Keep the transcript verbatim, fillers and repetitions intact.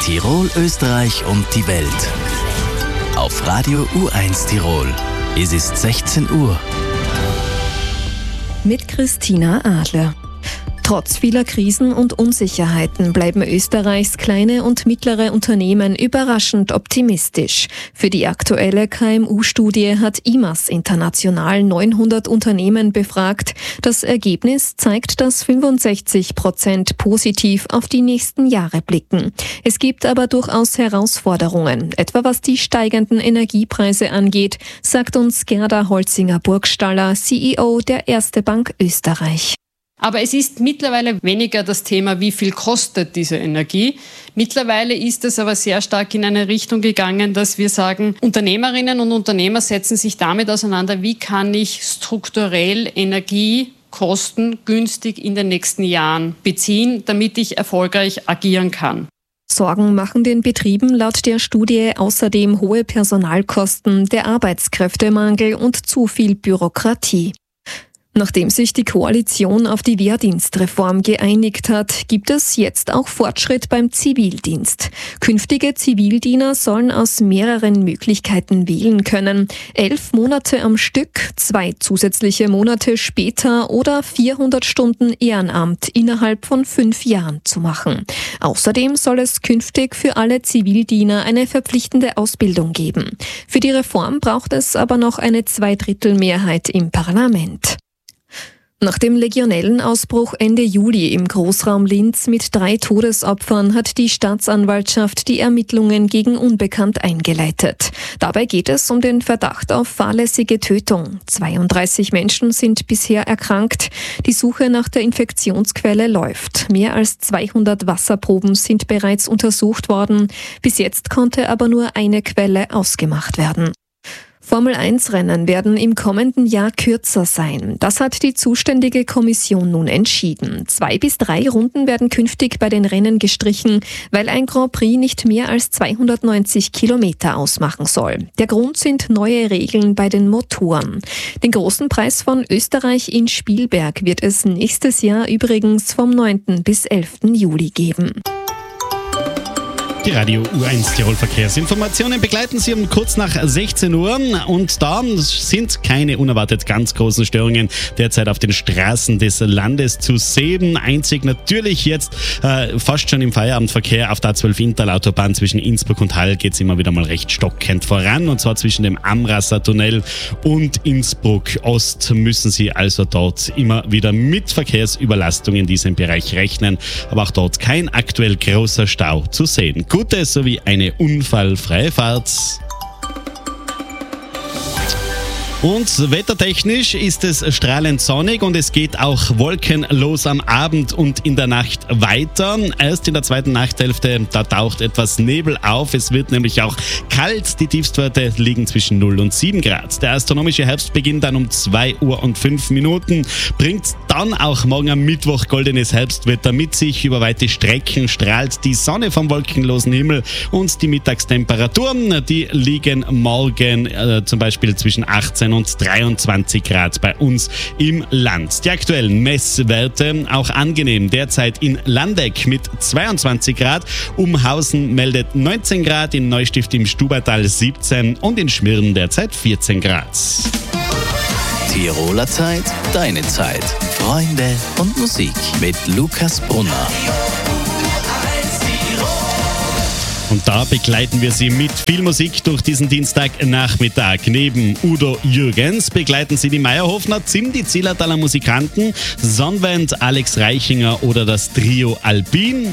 Tirol, Österreich und die Welt. Auf Radio U eins Tirol. Es ist sechzehn Uhr. Mit Christina Adler. Trotz vieler Krisen und Unsicherheiten bleiben Österreichs kleine und mittlere Unternehmen überraschend optimistisch. Für die aktuelle K M U-Studie hat I M A S international neunhundert Unternehmen befragt. Das Ergebnis zeigt, dass fünfundsechzig Prozent positiv auf die nächsten Jahre blicken. Es gibt aber durchaus Herausforderungen, etwa was die steigenden Energiepreise angeht, sagt uns Gerda Holzinger-Burgstaller, C E O der Erste Bank Österreich. Aber es ist mittlerweile weniger das Thema, wie viel kostet diese Energie. Mittlerweile ist es aber sehr stark in eine Richtung gegangen, dass wir sagen, Unternehmerinnen und Unternehmer setzen sich damit auseinander, wie kann ich strukturell Energiekosten günstig in den nächsten Jahren beziehen, damit ich erfolgreich agieren kann. Sorgen machen den Betrieben laut der Studie außerdem hohe Personalkosten, der Arbeitskräftemangel und zu viel Bürokratie. Nachdem sich die Koalition auf die Wehrdienstreform geeinigt hat, gibt es jetzt auch Fortschritt beim Zivildienst. Künftige Zivildiener sollen aus mehreren Möglichkeiten wählen können. Elf Monate am Stück, zwei zusätzliche Monate später oder vierhundert Stunden Ehrenamt innerhalb von fünf Jahren zu machen. Außerdem soll es künftig für alle Zivildiener eine verpflichtende Ausbildung geben. Für die Reform braucht es aber noch eine Zweidrittelmehrheit im Parlament. Nach dem Legionellenausbruch Ende Juli im Großraum Linz mit drei Todesopfern hat die Staatsanwaltschaft die Ermittlungen gegen Unbekannt eingeleitet. Dabei geht es um den Verdacht auf fahrlässige Tötung. zweiunddreißig Menschen sind bisher erkrankt. Die Suche nach der Infektionsquelle läuft. Mehr als zweihundert Wasserproben sind bereits untersucht worden. Bis jetzt konnte aber nur eine Quelle ausgemacht werden. Formel eins Rennen werden im kommenden Jahr kürzer sein. Das hat die zuständige Kommission nun entschieden. Zwei bis drei Runden werden künftig bei den Rennen gestrichen, weil ein Grand Prix nicht mehr als zweihundertneunzig Kilometer ausmachen soll. Der Grund sind neue Regeln bei den Motoren. Den großen Preis von Österreich in Spielberg wird es nächstes Jahr übrigens vom neunten bis elften Juli geben. Die Radio U eins Tirol Verkehrsinformationen begleiten Sie um kurz nach sechzehn Uhr und da sind keine unerwartet ganz großen Störungen derzeit auf den Straßen des Landes zu sehen. Einzig natürlich jetzt äh, fast schon im Feierabendverkehr auf der A zwölf Interlautobahn zwischen Innsbruck und Hall geht es immer wieder mal recht stockend voran und zwar zwischen dem Amrasser Tunnel und Innsbruck Ost müssen Sie also dort immer wieder mit Verkehrsüberlastung in diesem Bereich rechnen, aber auch dort kein aktuell großer Stau zu sehen. Gute sowie eine unfallfreie Fahrt. Und wettertechnisch ist es strahlend sonnig und es geht auch wolkenlos am Abend und in der Nacht weiter. Erst in der zweiten Nachthälfte, da taucht etwas Nebel auf. Es wird nämlich auch kalt. Die Tiefstwerte liegen zwischen null und sieben Grad. Der astronomische Herbst beginnt dann um zwei Uhr und fünf Minuten. Bringt dann auch morgen am Mittwoch goldenes Herbstwetter mit sich. Über weite Strecken strahlt die Sonne vom wolkenlosen Himmel und die Mittagstemperaturen, die liegen morgen äh, zum Beispiel zwischen achtzehn und dreiundzwanzig Grad bei uns im Land. Die aktuellen Messwerte auch angenehm. Derzeit in Landeck mit zweiundzwanzig Grad. Umhausen meldet neunzehn Grad, in Neustift im Stubertal siebzehn und in Schmirn derzeit vierzehn Grad. Tiroler Zeit, deine Zeit. Freunde und Musik mit Lukas Brunner. Und da begleiten wir Sie mit viel Musik durch diesen Dienstagnachmittag. Neben Udo Jürgens begleiten Sie die Meierhofner, Zim, die Zillertaler Musikanten, Sonnenwend, Alex Reichinger oder das Trio Alpin.